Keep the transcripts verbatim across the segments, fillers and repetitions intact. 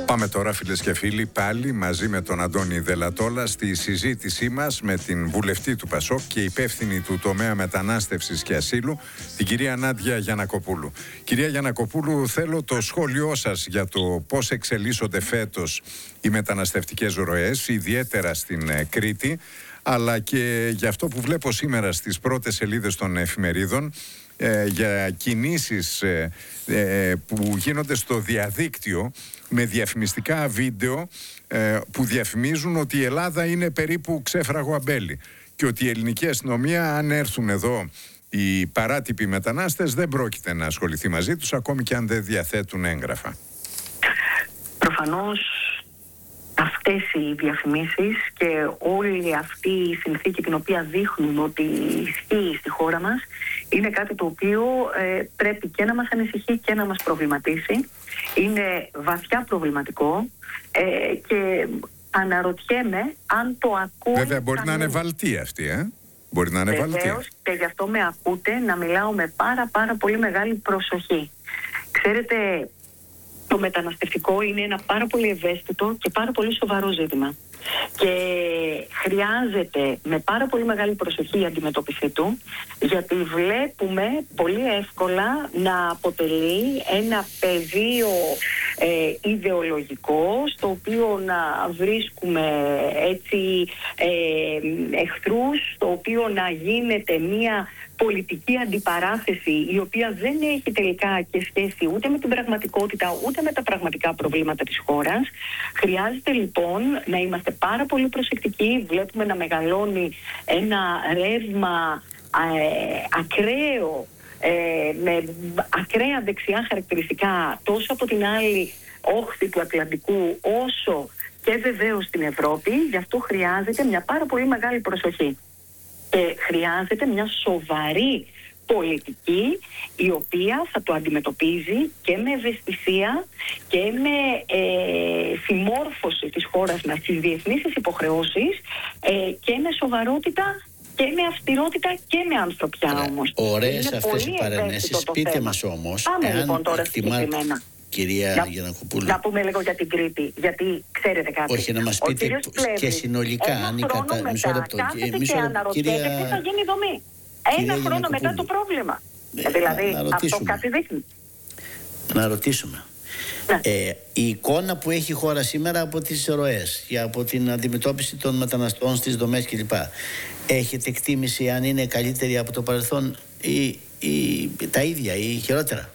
Πάμε τώρα, φίλες και φίλοι, πάλι μαζί με τον Αντώνη Δελατόλα στη συζήτησή μας με την βουλευτή του Πασόκ και υπεύθυνη του τομέα μετανάστευσης και ασύλου, την κυρία Νάντια Γιαννακοπούλου. Κυρία Γιαννακοπούλου, θέλω το σχόλιο σας για το πώς εξελίσσονται φέτος οι μεταναστευτικές ροές, ιδιαίτερα στην Κρήτη, αλλά και για αυτό που βλέπω σήμερα στις πρώτες σελίδες των εφημερίδων, ε, για κινήσεις ε, ε, που γίνονται στο διαδίκτυο με διαφημιστικά βίντεο ε, που διαφημίζουν ότι η Ελλάδα είναι περίπου ξέφραγο αμπέλι και ότι η ελληνική αστυνομία, αν έρθουν εδώ οι παράτυποι μετανάστες, δεν πρόκειται να ασχοληθεί μαζί τους ακόμη και αν δεν διαθέτουν έγγραφα. Προφανώς αυτές οι διαφημίσεις και όλη αυτή η συνθήκη την οποία δείχνουν ότι ισχύει στη χώρα μας είναι κάτι το οποίο ε, πρέπει και να μας ανησυχεί και να μας προβληματίσει. Είναι βαθιά προβληματικό ε, και αναρωτιέμαι αν το ακούει. Βέβαια μπορεί να είναι βαλτή αυτή, ε? Μπορεί να είναι βαλτή. Βεβαίως, και γι' αυτό με ακούτε να μιλάω με πάρα πάρα πολύ μεγάλη προσοχή. Ξέρετε, το μεταναστευτικό είναι ένα πάρα πολύ ευαίσθητο και πάρα πολύ σοβαρό ζήτημα. Και χρειάζεται με πάρα πολύ μεγάλη προσοχή η αντιμετώπιση του, γιατί βλέπουμε πολύ εύκολα να αποτελεί ένα πεδίο ε, ιδεολογικό, στο οποίο να βρίσκουμε έτσι ε, εχθρούς, στο οποίο να γίνεται μία πολιτική αντιπαράθεση η οποία δεν έχει τελικά και σχέση ούτε με την πραγματικότητα ούτε με τα πραγματικά προβλήματα της χώρας. Χρειάζεται λοιπόν να είμαστε πάρα πολύ προσεκτικοί. Βλέπουμε να μεγαλώνει ένα ρεύμα ε, ακραίο ε, με ακραία δεξιά χαρακτηριστικά τόσο από την άλλη όχθη του Ατλαντικού όσο και βεβαίως στην Ευρώπη. Γι' αυτό χρειάζεται μια πάρα πολύ μεγάλη προσοχή. Ε, χρειάζεται μια σοβαρή πολιτική η οποία θα το αντιμετωπίζει και με ευαισθησία και με ε, συμμόρφωση της χώρας μας στις διεθνείς υποχρεώσεις ε, και με σοβαρότητα και με αυστηρότητα και με ανθρωπιά όμως. Ωραίες αυτές οι παρενέσεις. Πείτε μας όμως, Πάμε εάν λοιπόν τώρα εκτιμά... συγκεκριμένα. Κυρία να, Γιαννακοπούλου. Να πούμε λίγο για την Κρήτη, γιατί ξέρετε κάτι. Όχι, να μας πείτε Πλεύρης, και συνολικά, ένα αν η χρόνο κατα... μετά, λεπτό. κάθεται Μισό και λεπτό, αναρωτιέται κυρία... τι θα γίνει η δομή. Κυρία Ένα χρόνο μετά το πρόβλημα. Ε, δηλαδή, να, να αυτό κάτι δείχνει. Να ρωτήσουμε. Ναι. Ε, η εικόνα που έχει η χώρα σήμερα από τις ροές και από την αντιμετώπιση των μεταναστών στις δομές κλπ. Έχετε εκτίμηση αν είναι καλύτερη από το παρελθόν ή, ή τα ίδια ή χειρότερα?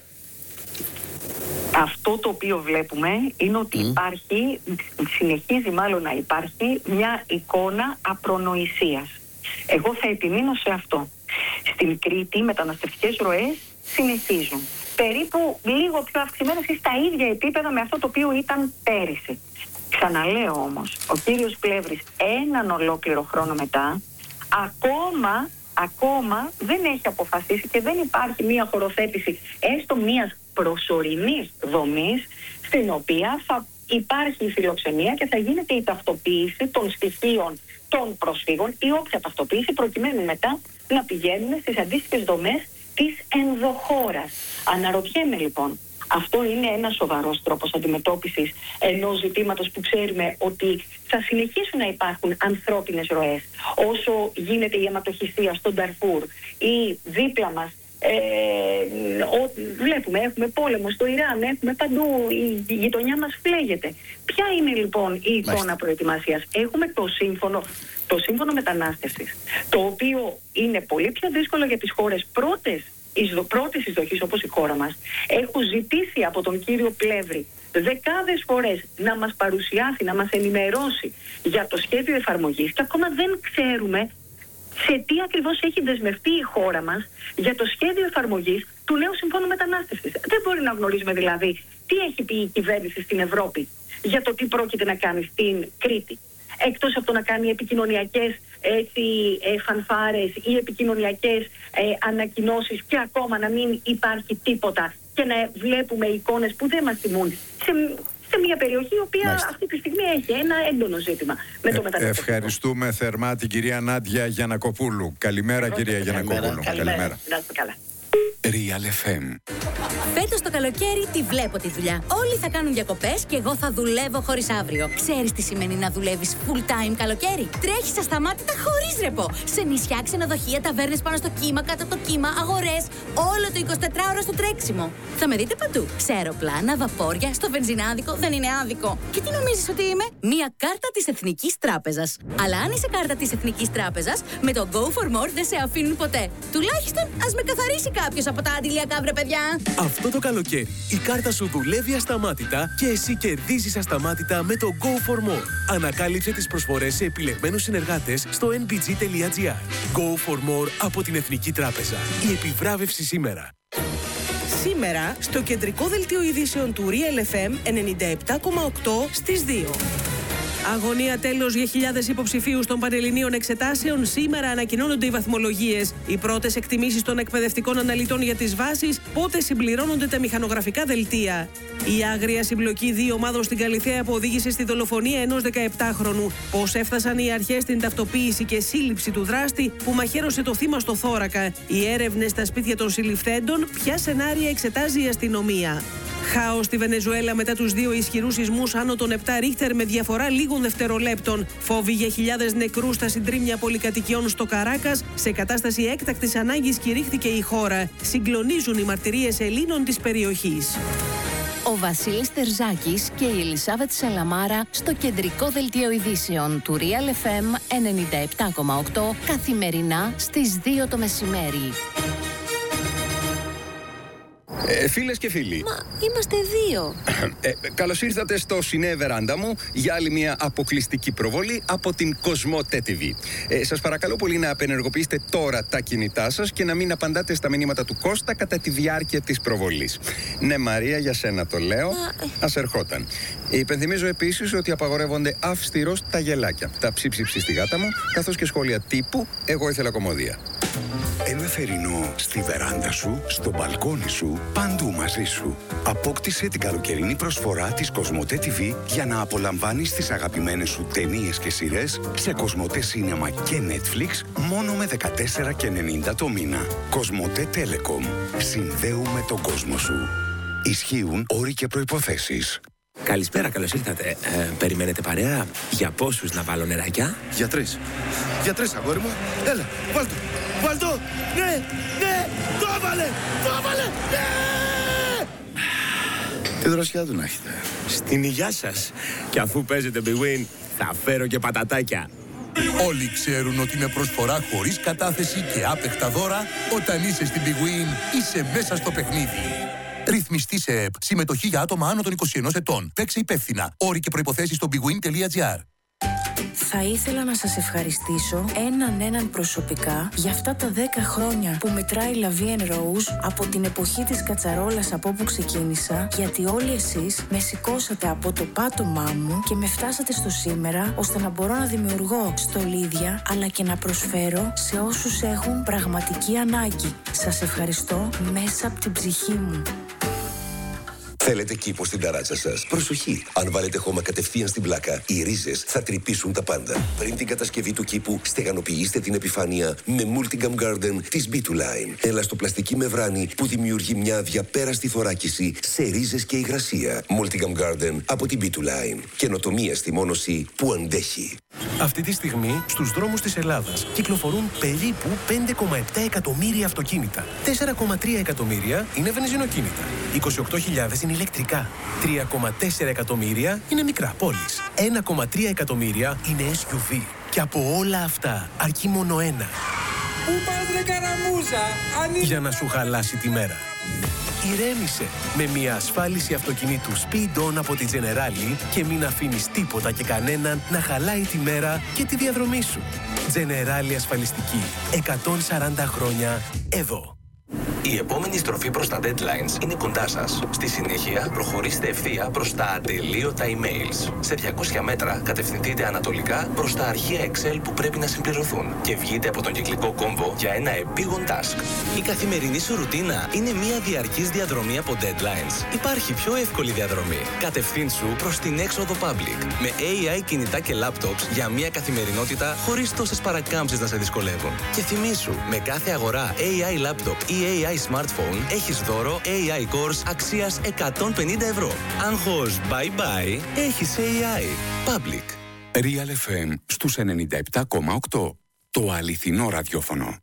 Αυτό το οποίο βλέπουμε είναι ότι mm. υπάρχει, συνεχίζει μάλλον να υπάρχει μια εικόνα απρονοησίας. Εγώ θα επιμείνω σε αυτό. Στην Κρήτη οι μεταναστευτικές ροές συνεχίζουν. Περίπου λίγο πιο αυξημένες ή στα ίδια επίπεδα με αυτό το οποίο ήταν πέρυσι. Ξαναλέω όμως, ο κύριος Πλεύρης έναν ολόκληρο χρόνο μετά ακόμα, ακόμα δεν έχει αποφασίσει και δεν υπάρχει μια χωροθέτηση έστω μιας προσωρινής δομής στην οποία θα υπάρχει η φιλοξενία και θα γίνεται η ταυτοποίηση των στοιχείων των προσφύγων ή όποια ταυτοποίηση προκειμένου μετά να πηγαίνουν στις αντίστοιχες δομές της ενδοχώρας. Αναρωτιέμαι λοιπόν, αυτό είναι ένα σοβαρός τρόπος αντιμετώπισης ενός ζητήματος που ξέρουμε ότι θα συνεχίσουν να υπάρχουν ανθρώπινες ροές όσο γίνεται η αιματοχυσία στον Νταρφούρ ή δίπλα μας. Ε, ο, βλέπουμε, έχουμε πόλεμο στο Ιράν, έχουμε παντού, η, η γειτονιά μας φλέγεται. Ποια είναι λοιπόν η εικόνα προετοιμασίας? Έχουμε το σύμφωνο, το σύμφωνο μετανάστευσης, το οποίο είναι πολύ πιο δύσκολο για τις χώρες πρώτες, πρώτης εισδοχής όπως η χώρα μας. Έχω ζητήσει από τον κύριο Πλεύρη δεκάδες φορές να μας παρουσιάσει, να μας ενημερώσει για το σχέδιο εφαρμογής και ακόμα δεν ξέρουμε σε τι ακριβώς έχει δεσμευτεί η χώρα μας για το σχέδιο εφαρμογής του νέου Συμφώνου Μετανάστευσης. Δεν μπορεί να γνωρίζουμε δηλαδή τι έχει πει η κυβέρνηση στην Ευρώπη για το τι πρόκειται να κάνει στην Κρήτη. Εκτός από το να κάνει επικοινωνιακές έτσι, ε, φανφάρες ή επικοινωνιακές ε, ανακοινώσεις και ακόμα να μην υπάρχει τίποτα και να βλέπουμε εικόνες που δεν μας θυμούν. Σε, σε μια περιοχή η οποία Μάλιστα. αυτή τη στιγμή έχει ένα έντονο ζήτημα με το μεταναστευτικό. Ευχαριστούμε θερμά την κυρία Νάντια Γιαννακοπούλου. Καλημέρα, κυρία Γιαννακοπούλου. Καλημέρα. Καλημέρα. Καλημέρα. Real εφ εμ. Φέτος το καλοκαίρι τη βλέπω τη δουλειά. Όλοι θα κάνουν διακοπές και εγώ θα δουλεύω χωρίς αύριο. Ξέρεις τι σημαίνει να δουλεύεις full time καλοκαίρι? Τρέχεις ασταμάτητα χωρίς ρεπό. Σε νησιά, ξενοδοχεία, ταβέρνες πάνω στο κύμα, κάτω από το κύμα, αγορές. Όλο το εικοσιτετράωρο στο τρέξιμο. Θα με δείτε παντού. Σε αεροπλάνα, βαπόρια, στο βενζινάδικο. Δεν είναι άδικο. Και τι νομίζεις ότι είμαι? Μία κάρτα της Εθνικής Τράπεζας. Αλλά αν είσαι κάρτα της Εθνικής Τράπεζας, με το Go for More δεν σε αφήνουν ποτέ. Τουλάχιστον ας με καθαρίσει κάποιος από τα αντιλιακά, βρε παιδιά. Αυτό το καλοκαίρι η κάρτα σου δουλεύει ασταμάτητα και εσύ κερδίζεις ασταμάτητα με το Go for More. Ανακάλυψε τις προσφορές σε επιλεγμένους συνεργάτες στο εν μπι τζι τελεία τζι άρ. Go for More από την Εθνική Τράπεζα. Η επιβράβευση σήμερα. Σήμερα στο κεντρικό δελτίο ειδήσεων του Real εφ εμ ενενήντα επτά κόμμα οκτώ στις δύο. Αγωνία τέλος για χιλιάδες υποψηφίους των Πανελληνίων Εξετάσεων. Σήμερα ανακοινώνονται οι βαθμολογίες. Οι πρώτες εκτιμήσεις των εκπαιδευτικών αναλυτών για τις βάσεις. Πότε συμπληρώνονται τα μηχανογραφικά δελτία. Η άγρια συμπλοκή δύο ομάδων στην Καλιθέα που οδήγησε στη δολοφονία ενός δεκαεπτάχρονου. Πώς έφτασαν οι αρχές στην ταυτοποίηση και σύλληψη του δράστη που μαχαίρωσε το θύμα στο θώρακα. Οι έρευνες στα σπίτια των συλληφθέντων. Ποια σενάρια εξετάζει η αστυνομία. Χάος στη Βενεζουέλα μετά τους δύο ισχυρούς σεισμούς άνω των επτά ρίχτερ με διαφορά λίγων δευτερολέπτων. Φόβοι για χιλιάδες νεκρούς στα συντρίμμια πολυκατοικιών στο Καράκας. Σε κατάσταση έκτακτης ανάγκης κηρύχθηκε η χώρα. Συγκλονίζουν οι μαρτυρίες Ελλήνων της περιοχής. Ο Βασίλης Τερζάκης και η Ελισάβετ Σαλαμάρα στο κεντρικό δελτίο ειδήσεων του Real εφ εμ ενενήντα επτά κόμμα οκτώ καθημερινά στις δύο το μεσημέρι. Ε, φίλες και φίλοι. Μα είμαστε δύο. Ε, καλώς ήρθατε στο Σινέ Βεράντα μου για άλλη μια αποκλειστική προβολή από την Κοσμοτέ τι βι. Ε, σας παρακαλώ πολύ να απενεργοποιήσετε τώρα τα κινητά σας και να μην απαντάτε στα μηνύματα του Κώστα κατά τη διάρκεια της προβολής. Ναι, Μαρία, για σένα το λέω. Ας ερχόταν. Υπενθυμίζω επίσης ότι απαγορεύονται αυστηρώς τα γελάκια, τα ψίψιψη στη γάτα μου, καθώς και σχόλια τύπου «Εγώ ήθελα κομμωδία». Ένα θερινό στη βεράντα σου, στο μπαλκόνι σου, παντού μαζί σου. Απόκτησε την καλοκαιρινή προσφορά της Κοσμοτέ τι βι για να απολαμβάνεις τις αγαπημένες σου ταινίες και σειρές σε Κοσμοτέ Σίνεμα και Netflix μόνο με δεκατέσσερα και ενενήντα το μήνα. Κοσμοτέ Telecom. Συνδέουμε τον κόσμο σου. Ισχύουν όροι και προϋποθέσεις. Καλησπέρα, καλώς ήρθατε. Ε, περιμένετε παρέα? Για πόσους να βάλω νεράκια? Για τρεις. Για τρεις, αγόρι μου. Έλα, βάλ' το. Βάλ' το. Ναι, ναι, το έβαλε, το έβαλε, ναι! Τι δροσιά του να έχετε. Στην υγειά σας. Και αφού παίζετε Big Win, θα φέρω και πατατάκια. Όλοι ξέρουν ότι με προσφορά χωρίς κατάθεση και άπεχτα δώρα, όταν είσαι στην Big Win, είσαι μέσα στο παιχνίδι. Ρυθμιστή σε ΕΠ. Συμμετοχή για άτομα άνω των είκοσι ενός ετών. Παίξε υπεύθυνα. Όροι και προϋποθέσεις στο bigwin τελεία τζι άρ. Θα ήθελα να σας ευχαριστήσω έναν έναν προσωπικά για αυτά τα δέκα χρόνια που μετράει La Vie en Rose από την εποχή της κατσαρόλας από όπου ξεκίνησα, γιατί όλοι εσείς με σηκώσατε από το πάτωμά μου και με φτάσατε στο σήμερα, ώστε να μπορώ να δημιουργώ στολίδια αλλά και να προσφέρω σε όσους έχουν πραγματική ανάγκη. Σας ευχαριστώ μέσα από την ψυχή μου. Θέλετε κήπο στην ταράτσα σας? Προσοχή! Αν βάλετε χώμα κατευθείαν στην πλάκα, οι ρίζες θα τρυπήσουν τα πάντα. Πριν την κατασκευή του κήπου, στεγανοποιήστε την επιφάνεια με Multicam Garden της μπι δύο Line. Ελαστοπλαστική μεμβράνη που δημιουργεί μια αδιαπέραστη θωράκιση σε ρίζες και υγρασία. Multicam Garden από την μπι δύο Line. Καινοτομία στη μόνωση που αντέχει. Αυτή τη στιγμή στους δρόμους της Ελλάδας κυκλοφορούν περίπου πέντε κόμμα επτά εκατομμύρια αυτοκίνητα. τέσσερα κόμμα τρία εκατομμύρια είναι βενζινοκίνητα. είκοσι οκτώ χιλιάδες είναι ηλεκτρικά. τρία κόμμα τέσσερα εκατομμύρια είναι μικρά πόλεις. ένα κόμμα τρία εκατομμύρια είναι ες γιου βι. Και από όλα αυτά αρκεί μόνο ένα. Πού πας ρε καραμούζα, αν... για να σου χαλάσει τη μέρα. Ηρέμησε με μια ασφάλιση αυτοκινήτου Speed On από τη Generali και μην αφήνεις τίποτα και κανέναν να χαλάει τη μέρα και τη διαδρομή σου. Generali ασφαλιστική. εκατόν σαράντα χρόνια εδώ. Η επόμενη στροφή προς τα deadlines είναι κοντά σας. Στη συνέχεια, προχωρήστε ευθεία προς τα ατελείωτα emails. Σε διακόσια μέτρα, κατευθυνθείτε ανατολικά προς τα αρχεία Excel που πρέπει να συμπληρωθούν και βγείτε από τον κυκλικό κόμβο για ένα επίγον task. Η καθημερινή σου ρουτίνα είναι μια διαρκής διαδρομή από deadlines. Υπάρχει πιο εύκολη διαδρομή. Κατευθύνσου προς την έξοδο public. Με έι άι κινητά και laptops για μια καθημερινότητα χωρίς τόσες παρακάμψεις να σε δυσκολεύουν. Και θυμήσου, με κάθε αγορά έι άι laptop ή έι άι άι smartphone έχεις δώρο έι άι Cores αξίας εκατόν πενήντα ευρώ. Άγχος bye bye, έχεις έι άι. Public. Real εφ εμ στους ενενήντα επτά κόμμα οκτώ. Το αληθινό ραδιόφωνο.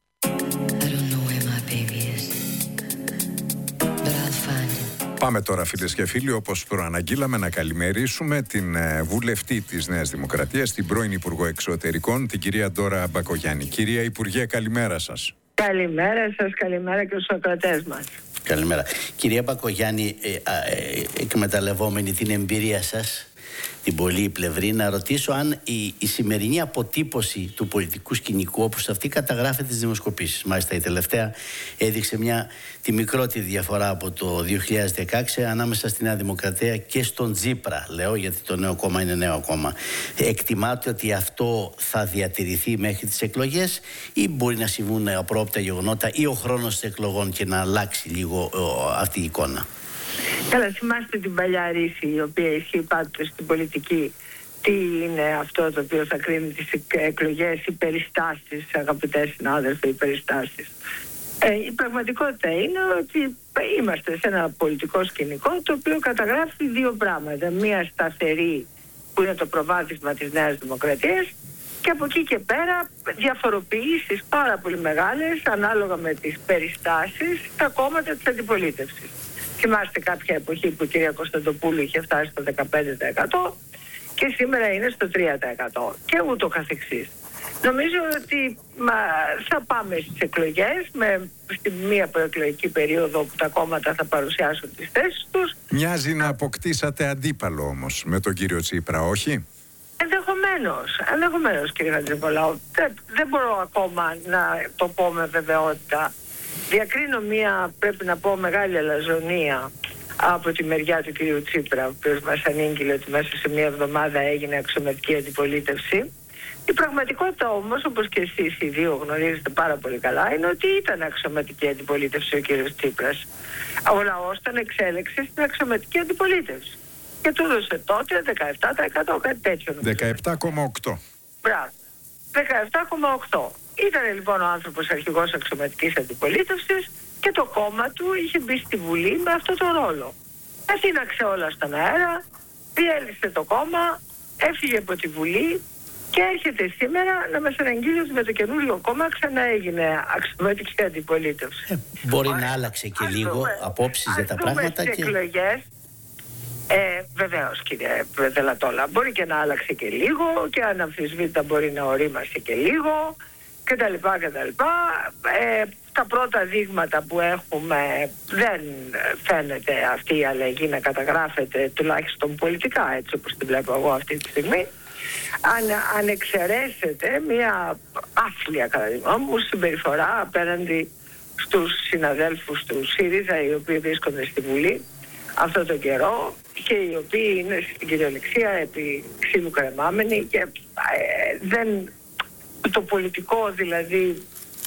Πάμε τώρα, φίλες και φίλοι, όπως προαναγγείλαμε, να καλημερίσουμε την ε, βουλευτή της Νέας Δημοκρατίας, την πρώην Υπουργό Εξωτερικών, την κυρία Ντόρα Μπακογιάννη. Κυρία Υπουργέ, καλημέρα σας. Καλημέρα σας, καλημέρα και στους ακροατές μας. Καλημέρα. Κυρία Μπακογιάννη, ε, ε, εκμεταλλευόμενη την εμπειρία σας, την πολύ πλευρή, να ρωτήσω αν η, η σημερινή αποτύπωση του πολιτικού σκηνικού όπως αυτή καταγράφεται στις δημοσκοπήσεις. Μάλιστα η τελευταία έδειξε μια, τη μικρότερη διαφορά από το δύο χιλιάδες δεκαέξι ανάμεσα στη Νέα Δημοκρατία και στον Τσίπρα, λέω, γιατί το νέο κόμμα είναι νέο κόμμα. Εκτιμάτε ότι αυτό θα διατηρηθεί μέχρι τις εκλογές ή μπορεί να συμβούν απρόοπτα γεγονότα ή ο χρόνος των εκλογών και να αλλάξει λίγο ο, αυτή η εικόνα? Καλά, θυμάστε την παλιά ρίση η οποία ισχύει πάντοτε στην πολιτική. Τι είναι αυτό το οποίο θα κρίνει τις εκλογές, οι περιστάσεις, αγαπητές συνάδελφοι, οι περιστάσεις. Ε, η πραγματικότητα είναι ότι είμαστε σε ένα πολιτικό σκηνικό το οποίο καταγράφει δύο πράγματα. Μία σταθερή που είναι το προβάδισμα της Νέας Δημοκρατίας και από εκεί και πέρα διαφοροποιήσεις πάρα πολύ μεγάλες ανάλογα με τις περιστάσεις στα κόμματα της αντιπολίτευσης. Θυμάστε κάποια εποχή που η κυρία Κωνσταντοπούλου είχε φτάσει στο δεκαπέντε τοις εκατό και σήμερα είναι στο τρία τοις εκατό και ούτω καθεξής. Νομίζω ότι μα, θα πάμε στις εκλογές με, στη μία προεκλογική περίοδο που τα κόμματα θα παρουσιάσουν τις θέσεις τους. Μοιάζει να αποκτήσατε αντίπαλο όμως με τον κύριο Τσίπρα, όχι? Ενδεχομένως, ενδεχομένως κύριε Χατζηπολάου. Δεν, δεν μπορώ ακόμα να το πω με βεβαιότητα. Διακρίνω μία, πρέπει να πω, μεγάλη αλαζονία από τη μεριά του κυρίου Τσίπρα, ο οποίος μας ανήγγειλε ότι μέσα σε μία εβδομάδα έγινε αξιωματική αντιπολίτευση. Η πραγματικότητα όμως, όπως και εσείς οι δύο γνωρίζετε πάρα πολύ καλά, είναι ότι ήταν αξιωματική αντιπολίτευση ο κύριος Τσίπρας. Ο λαός τον εξέλεξε στην αξιωματική αντιπολίτευση και του έδωσε τότε δεκαεπτά τοις εκατό, κάτι τέτοιο. δεκαεπτά κόμμα οκτώ. Μπράβο. δεκαεπτά κόμμα οκτώ. Ήταν λοιπόν ο άνθρωπος αρχηγός αξιωματικής αντιπολίτευσης και το κόμμα του είχε μπει στη Βουλή με αυτό το ρόλο. Αθήναξε όλα στον αέρα, διέλυσε το κόμμα, έφυγε από τη Βουλή και έρχεται σήμερα να μας αναγγείλει ότι με το καινούριο κόμμα ξανά έγινε αξιωματική αντιπολίτευση. Ε, μπορεί Ωραία. να άλλαξε και ας λίγο δούμε, απόψεις για τα πράγματα. Στις και... εκλογές, ε, βεβαίως κύριε Δελατόλα, μπορεί και να άλλαξε και λίγο και αναμφισβήτητα μπορεί να ορίμασε και λίγο και τα λοιπά και τα λοιπά. Ε, τα πρώτα δείγματα που έχουμε δεν φαίνεται αυτή η αλλαγή να καταγράφεται τουλάχιστον πολιτικά, έτσι όπως την βλέπω εγώ αυτή τη στιγμή. Αν, αν εξαιρέσετε μια άθλια κατά τη γνώμη μου συμπεριφορά απέναντι στους συναδέλφους του ΣΥΡΙΖΑ οι οποίοι βρίσκονται στη Βουλή αυτό τον καιρό και οι οποίοι είναι στην κυριολεξία επί ξύλου κρεμάμενοι και ε, δεν, το πολιτικό δηλαδή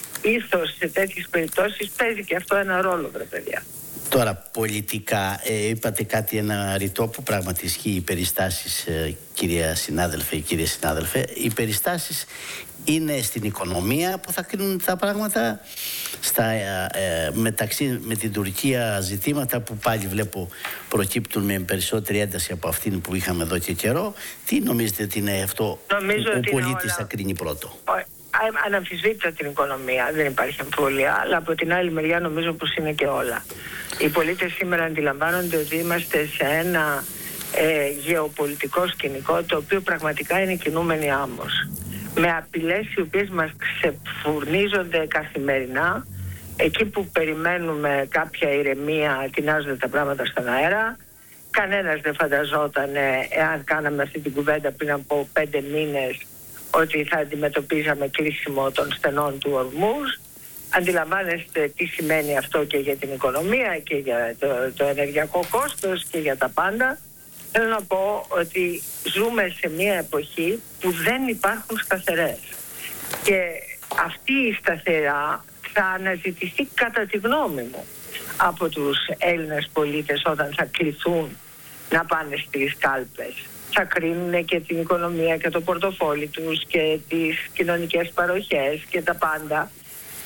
ήθος σε τέτοιες περιπτώσεις παίζει και αυτό ένα ρόλο, βρε παιδιά. Τώρα πολιτικά ε, είπατε κάτι, ένα ρητό που πράγματι ισχύει, οι περιστάσεις, ε, κυρία συνάδελφε, κύριε συνάδελφε, οι περιστάσεις είναι στην οικονομία που θα κρίνουν τα πράγματα, στα ε, ε, μεταξύ με την Τουρκία ζητήματα που πάλι βλέπω προκύπτουν με περισσότερη ένταση από αυτήν που είχαμε εδώ και καιρό. Τι νομίζετε ότι είναι αυτό Νομίζω που ο πολίτης όλα... θα κρίνει πρώτο? Αναμφισβήτητα την οικονομία, δεν υπάρχει αμφιβολία, αλλά από την άλλη μεριά νομίζω πως είναι και όλα. Οι πολίτες σήμερα αντιλαμβάνονται ότι είμαστε σε ένα ε, γεωπολιτικό σκηνικό το οποίο πραγματικά είναι κινούμενη άμμος. Με απειλές οι οποίες μας ξεφουρνίζονται καθημερινά, εκεί που περιμένουμε κάποια ηρεμία τεινάζονται τα πράγματα στον αέρα. Κανένας δεν φανταζόταν, εάν κάναμε αυτή την κουβέντα πριν από πέντε μήνες, ότι θα αντιμετωπίζαμε κλείσιμο των στενών του Ορμούζ. Αντιλαμβάνεστε τι σημαίνει αυτό και για την οικονομία και για το, το ενεργειακό κόστος και για τα πάντα. Θέλω να πω ότι ζούμε σε μια εποχή που δεν υπάρχουν σταθερές. Και αυτή η σταθερά θα αναζητηθεί κατά τη γνώμη μου από τους Έλληνες πολίτες όταν θα κληθούν να πάνε στις κάλπες. Θα κρίνουν και την οικονομία και το πορτοφόλι τους και τις κοινωνικές παροχές και τα πάντα.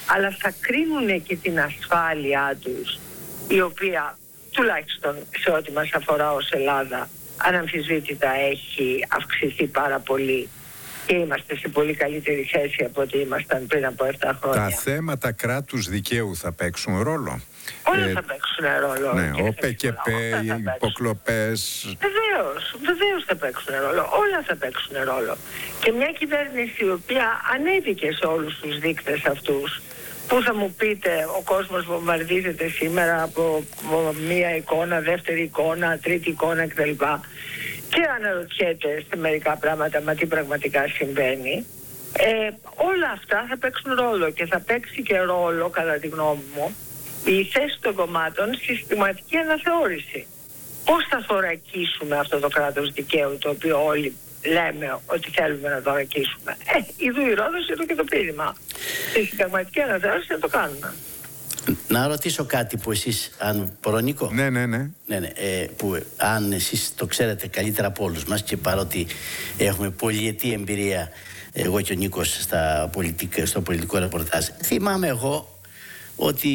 αλλά θα κρίνουν και την ασφάλειά τους, η οποία τουλάχιστον σε ό,τι μας αφορά ως Ελλάδα αναμφισβήτητα έχει αυξηθεί πάρα πολύ και είμαστε σε πολύ καλύτερη θέση από ό,τι ήμασταν πριν από επτά χρόνια. Τα θέματα κράτους δικαίου θα παίξουν ρόλο? Όλα ε, θα παίξουν ρόλο. Ναι, ο ΠΚΠ, οι υποκλοπές. Βεβαίως, βεβαίως θα παίξουν ρόλο. Όλα θα παίξουν ρόλο. Και μια κυβέρνηση η οποία ανέβηκε σε όλους τους δείκτες αυτούς, που θα μου πείτε ο κόσμος βομβαρδίζεται σήμερα από μία εικόνα, δεύτερη εικόνα, τρίτη εικόνα κτλ. Και αναρωτιέται σε μερικά πράγματα μα τι πραγματικά συμβαίνει. Ε, όλα αυτά θα παίξουν ρόλο και θα παίξει και ρόλο, κατά τη γνώμη μου, η θέση των κομμάτων στη συστηματική αναθεώρηση. Πώς θα θωρακίσουμε αυτό το κράτος δικαίου, το οποίο όλοι λέμε ότι θέλουμε να θωρακίσουμε? Ε, ειδού η Ρόδος, ειδού και το πείδημα. Στη συνταγματική αναθεώρηση να το κάνουμε. Να ρωτήσω κάτι που εσείς, αν μπορώ, Νίκο. Ναι, ναι, ναι. ναι, ναι ε, που αν εσείς το ξέρετε καλύτερα από όλους μας, και παρότι έχουμε πολυετή εμπειρία, εγώ και ο Νίκος στα πολιτικά, στο πολιτικό ρεπορτάζ, θυμάμαι εγώ ότι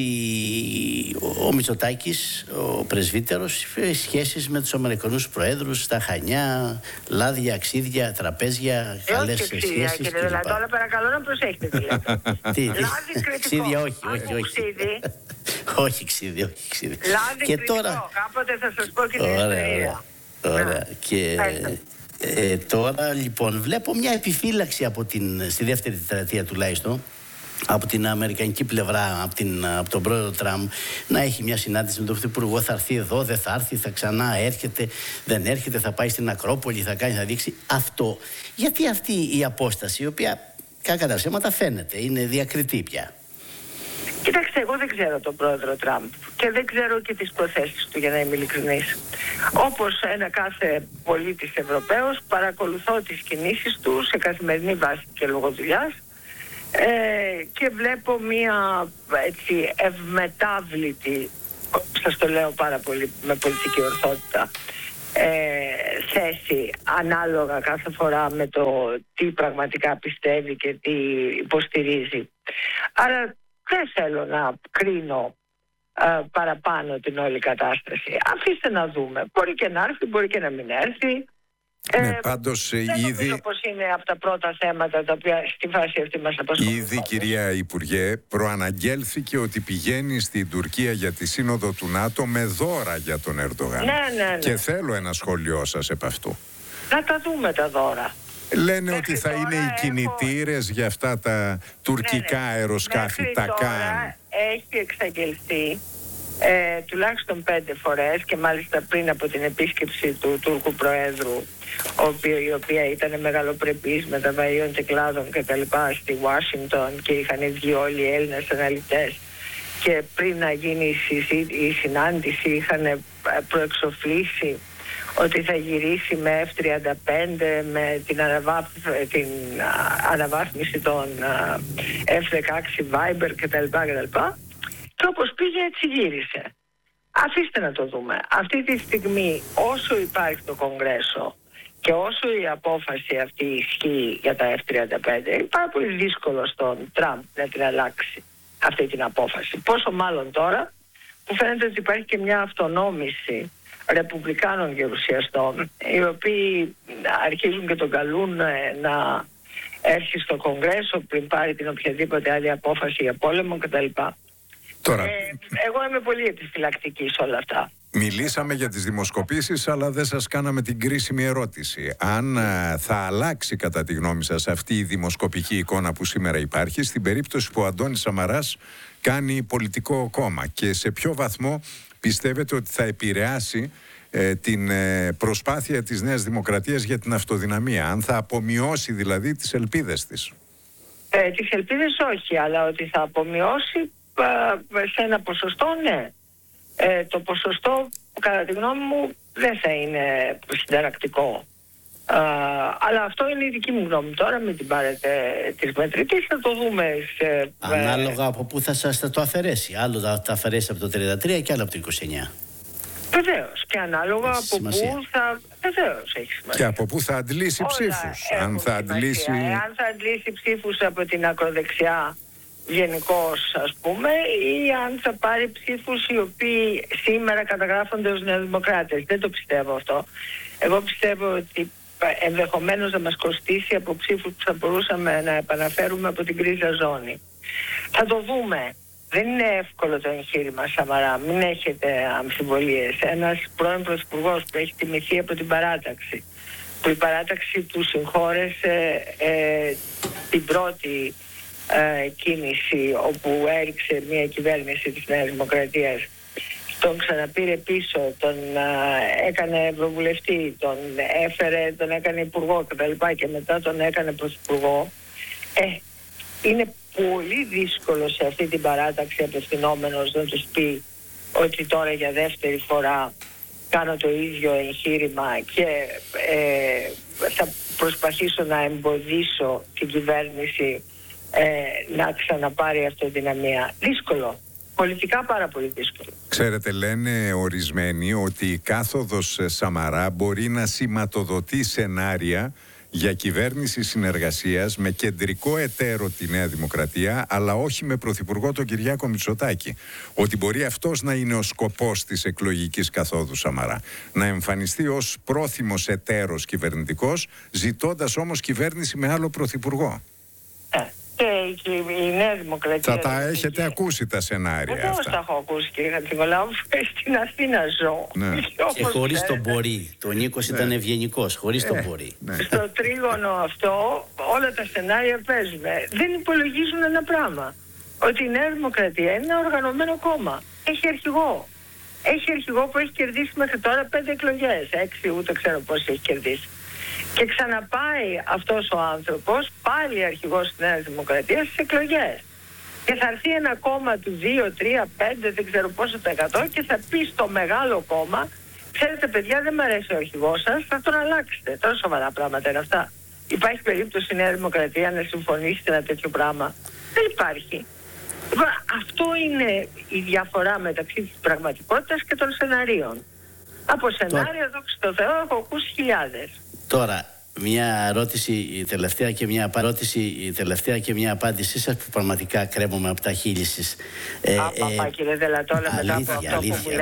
ο Μητσοτάκης, ο πρεσβύτερος, είχε σχέσεις με τους Αμερικανούς προέδρους στα Χανιά, λάδια, αξίδια, τραπέζια, καλές σχέσεις κύριε Δελατόλα, παρακαλώ να προσέχετε τι λέτε. Τι, λάδι ξίδια, όχι, όχι, όχι. Ξίδι. όχι ξίδι, όχι ξίδι. Λάδι και κριτικό, τώρα... κάποτε θα σας πω και την ιστορία. Ωραία, ωραία. Και... Ε, τώρα λοιπόν βλέπω μια επιφύλαξη από την, στη δεύτερη τετραετία τουλάχιστον, από την αμερικανική πλευρά, από, την, από τον πρόεδρο Τραμπ, να έχει μια συνάντηση με τον Πρωθυπουργό. Θα έρθει εδώ, δεν θα έρθει, θα ξανά έρχεται, δεν έρχεται, θα πάει στην Ακρόπολη, θα κάνει, θα δείξει αυτό. Γιατί αυτή η απόσταση, η οποία κακά τα ψέματα φαίνεται, είναι διακριτή πια? Κοιτάξτε, εγώ δεν ξέρω τον πρόεδρο Τραμπ και δεν ξέρω και τις προθέσεις του, για να είμαι ειλικρινής. Όπως ένα κάθε πολίτης Ευρωπαίος, παρακολουθώ τις κινήσεις του σε καθημερινή βάση και λόγω δουλειάς. Ε, και βλέπω μία έτσι ευμετάβλητη, σας το λέω πάρα πολύ με πολιτική ορθότητα, ε, θέση ανάλογα κάθε φορά με το τι πραγματικά πιστεύει και τι υποστηρίζει. Άρα δεν θέλω να κρίνω ε, παραπάνω την όλη κατάσταση. Αφήστε να δούμε. Μπορεί και να έρθει, μπορεί και να μην έρθει. Ναι, ε, πάντως δεν ήδη... νομίζω πως είναι από τα πρώτα θέματα τα οποία στη φάση αυτή μας απασχολούν. Ήδη, κυρία Υπουργέ, προαναγγέλθηκε ότι πηγαίνει στην Τουρκία για τη σύνοδο του ΝΑΤΟ με δώρα για τον Ερντογάν. Ναι, ναι, ναι. Και θέλω ένα σχόλιο σας επ' αυτού. Να τα δούμε τα δώρα. Λένε Μέχρι ότι θα είναι οι κινητήρες έχω... για αυτά τα τουρκικά ναι, ναι. αεροσκάφη, Μέχρι τα τώρα καν. έχει εξαγγελθεί ε, τουλάχιστον πέντε φορές και μάλιστα πριν από την επίσκεψη του Τούρκου Προέδρου, οποίο, η οποία ήταν μεγαλοπρεπής με τα βαΐων τεκλάδων και τα λοιπά στη Ουάσιγκτον και είχαν βγει όλοι οι Έλληνες αναλυτές και πριν να γίνει η, συζή, η συνάντηση είχαν προεξοφλήσει ότι θα γυρίσει με εφ τριάντα πέντε με την, αναβάθ, την α, αναβάθμιση των α, εφ δεκαέξι Viber κτλ. κτλ. Και όπως πήγε έτσι γύρισε. Αφήστε να το δούμε. Αυτή τη στιγμή όσο υπάρχει το Κογκρέσο και όσο η απόφαση αυτή ισχύει για τα εφ τριάντα πέντε, είναι πάρα πολύ δύσκολο στον Τραμπ να την αλλάξει αυτή την απόφαση. Πόσο μάλλον τώρα που φαίνεται ότι υπάρχει και μια αυτονόμηση ρεπουμπλικάνων γερουσιαστών, οι οποίοι αρχίζουν και τον καλούν να έρθει στο Κογκρέσο πριν πάρει την οποιαδήποτε άλλη απόφαση για πόλεμο κτλ. Τώρα, ε, εγώ είμαι πολύ επιφυλακτική σε όλα αυτά. Μιλήσαμε για τις δημοσκοπήσεις, αλλά δεν σας κάναμε την κρίσιμη ερώτηση. Αν α, θα αλλάξει κατά τη γνώμη σας αυτή η δημοσκοπική εικόνα που σήμερα υπάρχει, στην περίπτωση που ο Αντώνης Σαμαράς κάνει πολιτικό κόμμα, και σε ποιο βαθμό πιστεύετε ότι θα επηρεάσει ε, την ε, προσπάθεια της Νέας Δημοκρατίας για την αυτοδυναμία, αν θα απομειώσει δηλαδή τις ελπίδες της? Ε, τις ελπίδες όχι, αλλά ότι θα απομειώσει σε ένα ποσοστό, ναι. Ε, το ποσοστό, κατά τη γνώμη μου, δεν θα είναι συνταρακτικό. Ε, αλλά αυτό είναι η δική μου γνώμη. Τώρα μην την πάρετε της μετρητής, θα το δούμε. Σε, ανάλογα από πού θα σας το αφαιρέσει. Άλλο θα τα αφαιρέσει από το τριάντα τρία και άλλο από το είκοσι εννιά. Βεβαίως. Και ανάλογα έχει από σημασία. πού θα... Βεβαίως έχει σημασία. Και από πού θα αντλήσει ψήφους. Αν θα αντλήσει... Αν θα αντλήσει ψήφους από την ακροδεξιά γενικώς, ας πούμε, ή αν θα πάρει ψήφους οι οποίοι σήμερα καταγράφονται ως νεοδημοκράτες. Δεν το πιστεύω αυτό. Εγώ πιστεύω ότι ενδεχομένως να μας κοστίσει από ψήφους που θα μπορούσαμε να επαναφέρουμε από την κρίζα ζώνη. Θα το δούμε. Δεν είναι εύκολο το εγχείρημα, Σαμαρά. Μην έχετε αμφιβολίες. Ένας πρώην πρωθυπουργός που έχει τιμηθεί από την παράταξη, που η παράταξη του συγχώρεσε ε, την πρώτη ε, κίνηση όπου έριξε μια κυβέρνηση της Νέας Δημοκρατίας, τον ξαναπήρε πίσω, τον ε, έκανε ευρωβουλευτή, τον έφερε, τον έκανε υπουργό κτλ. Και μετά τον έκανε πρωθυπουργό. Ε, είναι πολύ δύσκολο σε αυτή την παράταξη απευθυνόμενος να τους πει ότι τώρα για δεύτερη φορά κάνω το ίδιο εγχείρημα και ε, θα προσπαθήσω να εμποδίσω την κυβέρνηση ε, να ξαναπάρει αυτοδυναμία. Δύσκολο. Πολιτικά πάρα πολύ δύσκολο. Ξέρετε, λένε ορισμένοι ότι η κάθοδος Σαμαρά μπορεί να σηματοδοτεί σενάρια για κυβέρνηση συνεργασίας με κεντρικό εταίρο τη Νέα Δημοκρατία, αλλά όχι με πρωθυπουργό τον Κυριάκο Μητσοτάκη. Ότι μπορεί αυτός να είναι ο σκοπός της εκλογικής καθόδου Σαμαρά. Να εμφανιστεί ως πρόθυμος εταίρος κυβερνητικός, ζητώντας όμως κυβέρνηση με άλλο πρωθυπουργό. Ε, και η Νέα Δημοκρατία... Θα τα έχετε και... ακούσει τα σενάρια αυτά. αυτά. τα έχω ακούσει, κύριε Χατζηνικολάου. Στην Αθήνα ζω. Ναι. Και χωρίς τον μπορεί. Το Νίκος ναι. ήταν ευγενικός, χωρίς τον μπορεί. Ναι. Στο τρίγωνο αυτό όλα τα σενάρια παίζουν. Δεν υπολογίζουν ένα πράγμα. Ότι η Νέα Δημοκρατία είναι ένα οργανωμένο κόμμα. Έχει αρχηγό. Έχει αρχηγό που έχει κερδίσει μέχρι τώρα πέντε εκλογές. Έξι, ούτε ξέρω πώς έχει κερδίσει. Και ξαναπάει αυτός ο άνθρωπος, πάλι αρχηγός της Νέας Δημοκρατίας, στις εκλογές. Και θα έρθει ένα κόμμα του δύο, τρία, πέντε, δεν ξέρω πόσο το εκατό και θα πει στο μεγάλο κόμμα, ξέρετε παιδιά, δεν μου αρέσει ο αρχηγός σας, θα τον αλλάξετε. Τόσο σοβαρά πράγματα είναι αυτά. Υπάρχει περίπτωση η Νέα Δημοκρατία να συμφωνήσει ένα τέτοιο πράγμα? Δεν υπάρχει. Αυτό είναι η διαφορά μεταξύ της πραγματικότητας και των σεναρίων. Από σενάρια, δόξα τω Θεώ, έχω ακούσει χιλιάδες. Τώρα, μια ερώτηση η τελευταία και μια απάντηση η τελευταία και μια απάντησή σας που πραγματικά κρέμομαι από τα χείλη σας. Ε, Απαπά, ε, κύριε Δελατόλα, μετά από αυτό αλήθεια, που μου λέτε,